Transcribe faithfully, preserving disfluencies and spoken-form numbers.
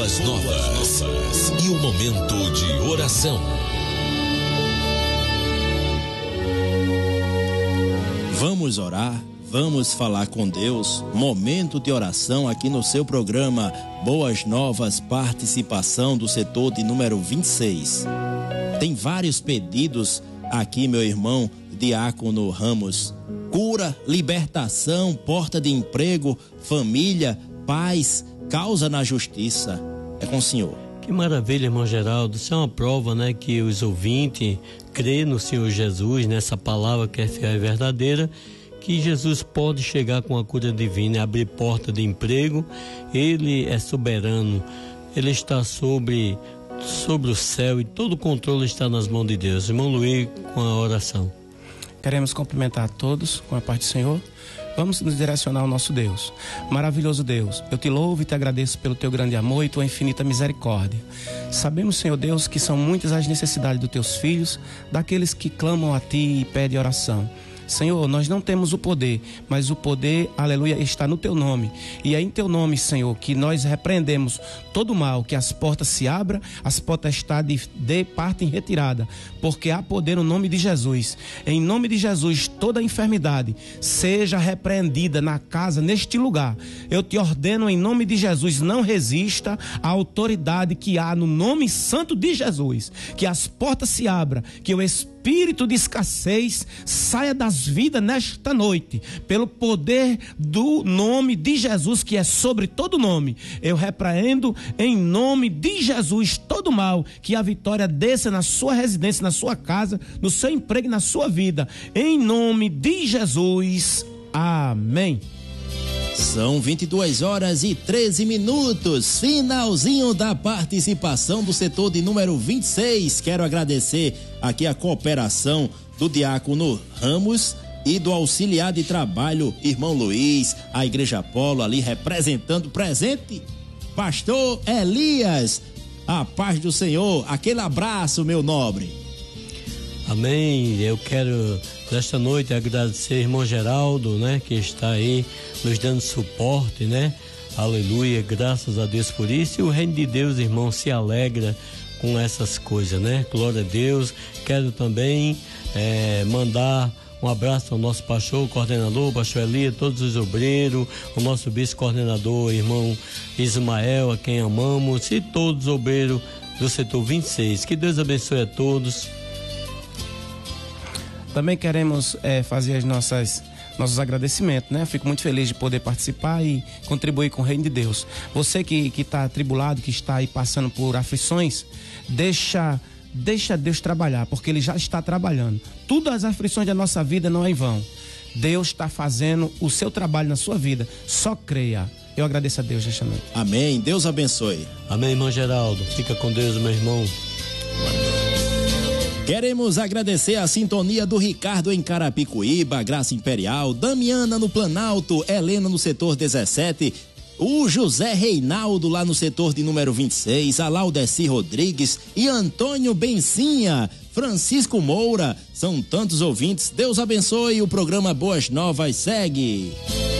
Boas novas. E o momento de oração. Vamos orar, vamos falar com Deus. Momento de oração aqui no seu programa Boas Novas, participação do setor de número vinte e seis. Tem vários pedidos aqui, meu irmão Diácono Ramos. Cura, libertação, porta de emprego, família, paz, causa na justiça. É com o senhor. Que maravilha, irmão Geraldo. Isso é uma prova, né, que os ouvintes crê no Senhor Jesus, nessa palavra que é fiel e verdadeira, que Jesus pode chegar com a cura divina e abrir porta de emprego. Ele é soberano, ele está sobre, sobre o céu e todo o controle está nas mãos de Deus. Irmão Luiz, com a oração. Queremos cumprimentar a todos com a paz do Senhor. Vamos nos direcionar ao nosso Deus. Maravilhoso Deus, eu te louvo e te agradeço pelo teu grande amor e tua infinita misericórdia. Sabemos, Senhor Deus, que são muitas as necessidades dos teus filhos, daqueles que clamam a ti e pedem oração. Senhor, nós não temos o poder, mas o poder, aleluia, está no teu nome. E é em teu nome, Senhor, que nós repreendemos todo o mal, que as portas se abram, as potestades de partem retirada, porque há poder no nome de Jesus. Em nome de Jesus, toda enfermidade seja repreendida na casa, neste lugar. Eu te ordeno em nome de Jesus, não resista à autoridade que há no nome santo de Jesus. Que as portas se abram, que o Espírito Espírito de escassez saia das vidas nesta noite, pelo poder do nome de Jesus, que é sobre todo nome. Eu repreendo em nome de Jesus todo mal, que a vitória desça na sua residência, na sua casa, no seu emprego e na sua vida, em nome de Jesus, amém. São vinte e duas horas e treze minutos, finalzinho da participação do setor de número vinte e seis. Quero agradecer aqui a cooperação do Diácono Ramos e do auxiliar de trabalho, irmão Luiz, a Igreja Apolo ali representando presente, pastor Elias. A paz do Senhor, aquele abraço, meu nobre. Amém. Eu quero nesta noite agradecer irmão Geraldo, né, que está aí nos dando suporte, né? Aleluia, graças a Deus por isso. E o reino de Deus, irmão, se alegra com essas coisas, né? Glória a Deus. Quero também é, mandar um abraço ao nosso pastor, coordenador, pastor Elias, todos os obreiros, o nosso vice-coordenador, irmão Ismael, a quem amamos, e todos os obreiros do setor vinte e seis. Que Deus abençoe a todos. Também queremos é, fazer as nossas nossos agradecimentos, né? Fico muito feliz de poder participar e contribuir com o reino de Deus. Você que que está atribulado, que está aí passando por aflições, deixa deixa Deus trabalhar, porque Ele já está trabalhando. Todas as aflições da nossa vida não é em vão. Deus está fazendo o seu trabalho na sua vida. Só creia. Eu agradeço a Deus nesta noite. Amém. Deus abençoe. Amém, irmão Geraldo. Fica com Deus, meu irmão. Queremos agradecer a sintonia do Ricardo em Carapicuíba, Graça Imperial, Damiana no Planalto, Helena no setor dezessete, o José Reinaldo lá no setor de número vinte e seis, a Laudeci Rodrigues e Antônio Bencinha, Francisco Moura. São tantos ouvintes. Deus abençoe. O programa Boas Novas segue.